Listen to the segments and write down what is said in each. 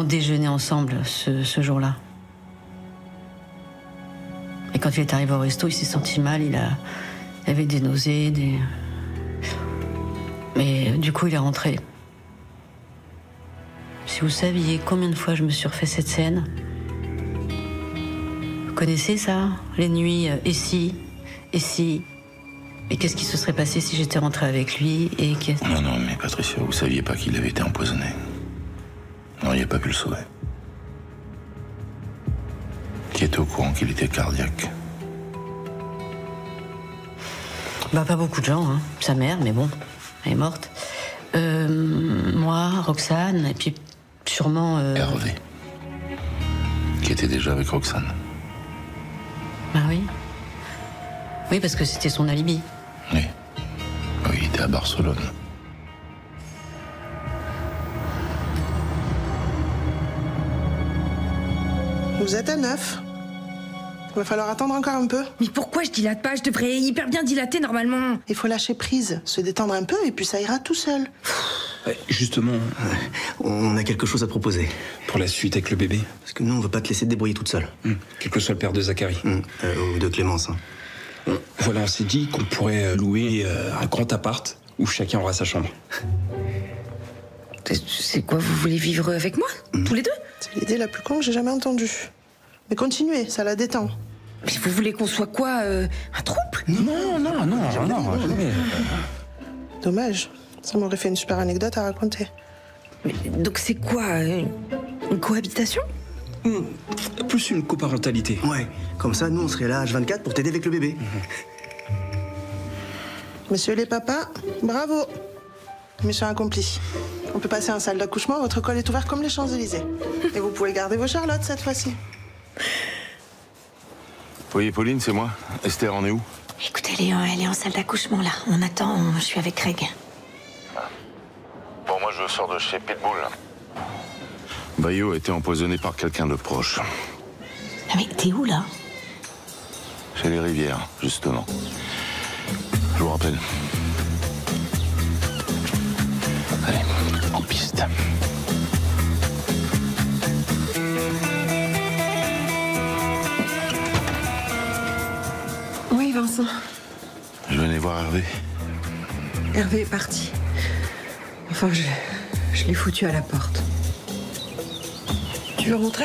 On déjeunait ensemble ce jour-là. Et quand il est arrivé au resto, il s'est senti mal, il avait des nausées, Mais du coup, il est rentré. Si vous saviez combien de fois je me suis refait cette scène. Vous connaissez ça? Les nuits, et si? Et qu'est-ce qui se serait passé si j'étais rentrée avec lui et Non, mais Patricia, vous saviez pas qu'il avait été empoisonné. Non, il n'y a pas pu le sauver. Qui était au courant qu'il était cardiaque? Bah, pas beaucoup de gens, hein. Sa mère, mais bon, elle est morte. Moi, Roxane, et puis sûrement... Hervé. Qui était déjà avec Roxane. Bah oui. Oui, parce que c'était son alibi. Oui. Oui, il était à Barcelone. Vous êtes à 9. Il va falloir attendre encore un peu. Mais pourquoi je dilate pas? Je devrais hyper bien dilater normalement. Il faut lâcher prise, se détendre un peu et puis ça ira tout seul. Justement, on a quelque chose à proposer. Pour la suite avec le bébé? Parce que nous, on veut pas te laisser te débrouiller toute seule. Quel que soit le père de Zachary. Ou de Clémence. Hein. Voilà, on s'est dit qu'on pourrait louer un grand appart où chacun aura sa chambre. C'est quoi, vous voulez vivre avec moi? Tous les deux? C'est l'idée la plus con que j'ai jamais entendue. Mais continuez, ça la détend. Mais vous voulez qu'on soit quoi, un trouble? Non, jamais. Dommage, ça m'aurait fait une super anecdote à raconter. Mais, donc c'est quoi, une cohabitation? Plus une coparentalité. Ouais, comme ça, nous, on serait là H24 pour t'aider avec le bébé. Messieurs les papas, bravo. Mission accomplie. On peut passer en salle d'accouchement, votre col est ouvert comme les Champs-Élysées. Et vous pouvez garder vos Charlottes cette fois-ci. Oui, Pauline, c'est moi. Esther, on est où? Écoutez, elle est en salle d'accouchement, là. On attend, je suis avec Craig. Bon, moi, je sors de chez Pitbull. Bayo a été empoisonné par quelqu'un de proche. Ah mais t'es où, là? Chez les Rivières, justement. Je vous rappelle. Allez, en piste. Oui, Vincent. Je venais voir Hervé. Hervé est parti. Enfin, je l'ai foutu à la porte. Tu veux rentrer?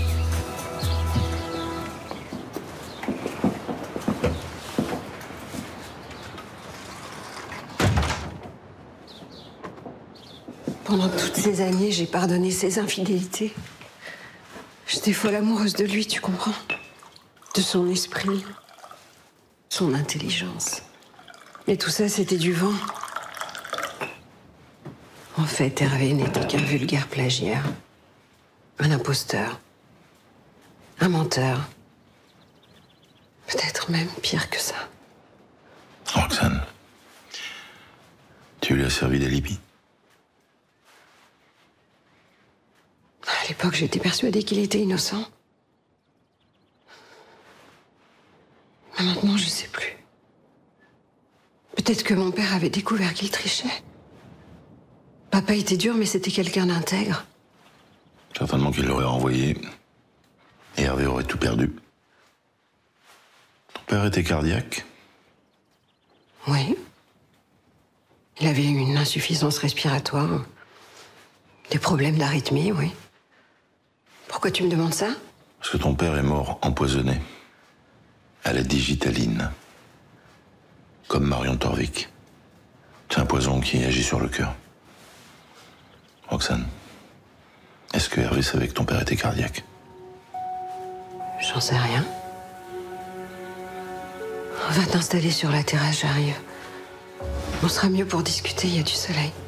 Pendant toutes ces années, j'ai pardonné ses infidélités. J'étais folle amoureuse de lui, tu comprends? De son esprit, son intelligence. Et tout ça, c'était du vent. En fait, Hervé n'était qu'un vulgaire plagiaire. Un imposteur. Un menteur. Peut-être même pire que ça. Roxane, tu lui as servi d'alibi? À l'époque, j'étais persuadée qu'il était innocent. Mais maintenant, je sais plus. Peut-être que mon père avait découvert qu'il trichait. Papa était dur, mais c'était quelqu'un d'intègre. Certainement qu'il l'aurait renvoyé. Et Hervé aurait tout perdu. Ton père était cardiaque? Oui. Il avait eu une insuffisance respiratoire. Des problèmes d'arythmie, oui. Pourquoi tu me demandes ça? Parce que ton père est mort empoisonné. À la digitaline. Comme Marion Torvik. C'est un poison qui agit sur le cœur. Roxane, est-ce que Hervé savait que ton père était cardiaque? J'en sais rien. Va t'installer sur la terrasse, j'arrive. On sera mieux pour discuter, il y a du soleil.